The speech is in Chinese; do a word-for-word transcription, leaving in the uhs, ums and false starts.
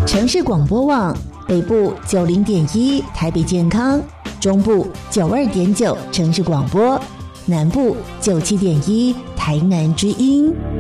城市广播网北部九零点一台北健康，中部九二点九城市广播，南部九七点一台南之音。